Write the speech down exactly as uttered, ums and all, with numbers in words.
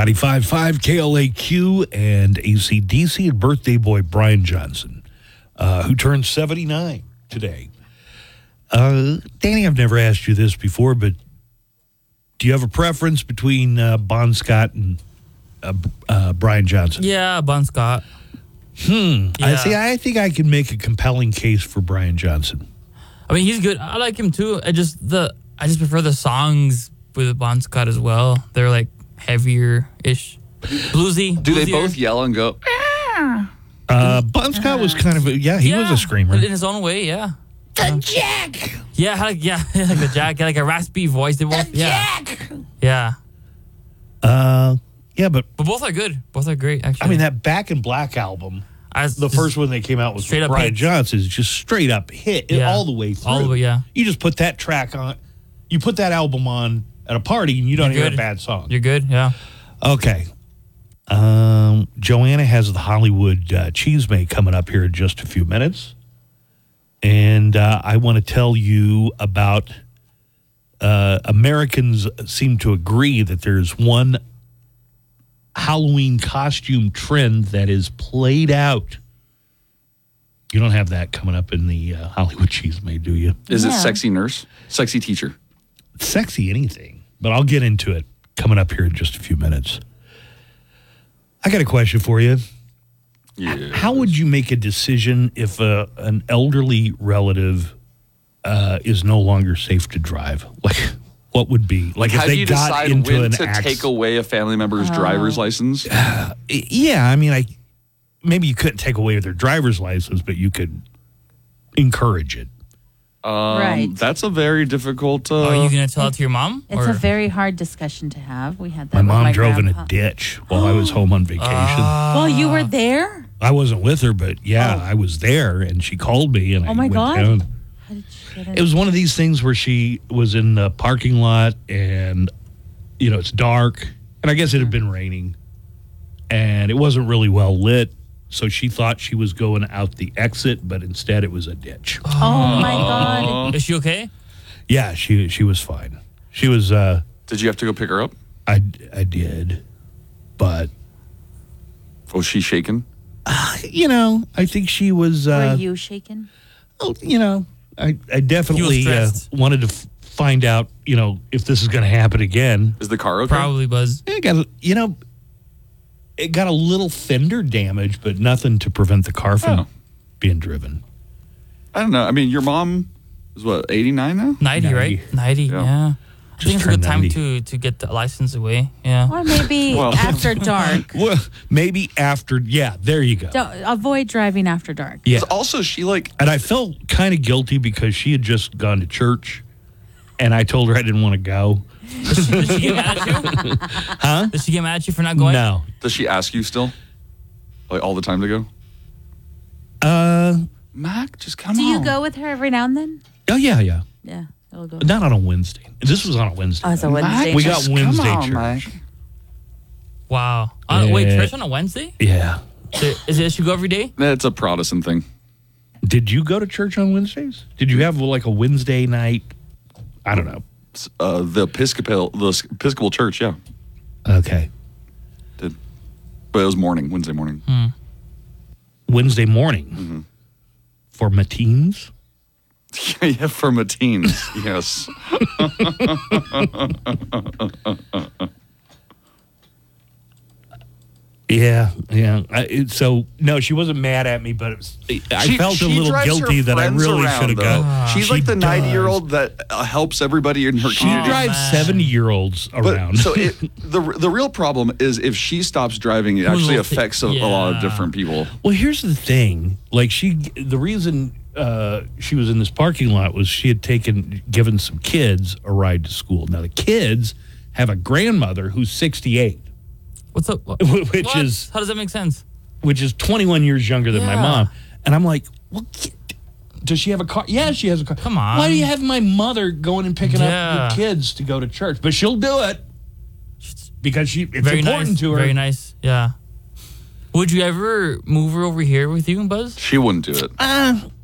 ninety-five point five K L A Q and A C D C and birthday boy Brian Johnson, uh, who turned seventy-nine today. Uh, Danny, I've never asked you this before, but do you have a preference between uh, Bon Scott and uh, uh, Brian Johnson? Yeah, Bon Scott. Hmm. Yeah. I see. I think I can make a compelling case for Brian Johnson. I mean, he's good. I like him too. I just the I just prefer the songs with Bon Scott as well. They're like heavier-ish, bluesy. Do they bluesier. both yell and go? Uh, Bon Scott was kind of a, yeah, he yeah, was a screamer. in his own way. Yeah. The Jack. Yeah, like yeah, like the Jack, like a raspy voice. They both, The yeah, Jack. yeah. Uh, yeah, but But both are good. Both are great. Actually, I mean that Back in Black album. I, The just, first one they came out with straight up Brian hits. Johnson is just straight up hit it Yeah. all the way through. All the way, yeah. You just put that track on, you put that album on at a party, and you don't You're hear good. a bad song. You're good. Yeah. Okay. Um, Joanna has the Hollywood uh, Cheesemate coming up here in just a few minutes. And uh, I want to tell you about uh, Americans seem to agree that there's one Halloween costume trend that is played out. You don't have that coming up in the uh, Hollywood Cheesemate, do you? Is it Yeah. sexy nurse? Sexy teacher? Sexy anything, but I'll get into it coming up here in just a few minutes. I got a question for you. Yeah. How would you make a decision if a, an elderly relative uh, is no longer safe to drive? Like, what would be like How if do they you got decide into when an to acc- take away a family member's driver's license? Yeah, I mean, I maybe you couldn't take away their driver's license, but you could encourage it. Um, Right. That's a very difficult. Uh, Are you gonna tell it to your mom? It's or? a very hard discussion to have. We had that. My with mom my drove in grandpa. a ditch while I was home on vacation. Well, you were there. I wasn't with her, but yeah, I was there, and she called me, and I Oh, my went God. down. How did she get in? It was one of these things where she was in the parking lot and, you know, it's dark. And I guess it had been raining and it wasn't really well lit. So she thought she was going out the exit, but instead it was a ditch. Oh my God! Is she okay? Yeah, she she was fine. She was, uh, Did you have to go pick her up? I, I did. But, Was she shaken? you know, I think she was, uh, Were you shaken? oh, you know, I, I definitely You were uh, stressed. wanted to f- find out, you know, if this is going to happen again. Is the car okay? Probably Buzz. It got, a- you know, it got a little fender damage, but nothing to prevent the car from Oh. being driven. I don't know. I mean, your mom is what, eighty-nine now? ninety, ninety. right? ninety, Yeah. yeah. I think it's a good turned time ninety. to to get the license away. Yeah. Or maybe Well- after dark. Well, maybe after, yeah, there you go. Don't, avoid driving after dark. Yeah. Also, she like And I felt kind of guilty because she had just gone to church, and I told her I didn't want to go. Did she, did she get mad at you? Huh? Did she get mad at you for not going? No. does she ask you still, like all the time to go? Uh, Mac, just come Do on. you go with her every now and then? oh, yeah, yeah. Yeah, it'll go. Not on a Wednesday. This was on a Wednesday. Oh, it's a Wednesday. We Just got Wednesday come on, church. Mac. Wow. Uh, Wait, Yeah. church on a Wednesday? Yeah. So, is it? She go every day? That's a Protestant thing. Did you go to church on Wednesdays? Did you have like a Wednesday night? I don't know. It's, Uh, the Episcopal, the Episcopal Church, yeah, Okay. did, but it was morning, Wednesday morning. Wednesday morning Mm-hmm. for matines. yeah, for Matines, yes. Yeah, yeah. I, it- so no, she wasn't mad at me, but it was, I She- felt a she little drives her guilty that I friends really around, should have though. gone. She's She like the does. ninety-year-old that uh, helps everybody in her She community. drives man. seventy-year-olds But around. so it, the the real problem is if she stops driving, it actually will thi- affects a, a lot of yeah. different people. Well, here's the thing. Like she, the reason uh, she was in this parking lot was she had taken, given some kids a ride to school. Now the kids have a grandmother who's sixty-eight, What's up? What? which What? is How does that make sense? which is twenty-one years younger than my Yeah. mom. And I'm like, well, ki- does she have a car? Yeah, she has a car. Come on. Why do you have my mother going and picking Yeah. up your kids to go to church? But she'll do it because she it's Very important nice. to her. Very nice. Yeah. Would you ever move her over here with you and Buzz? She wouldn't do it. Uh,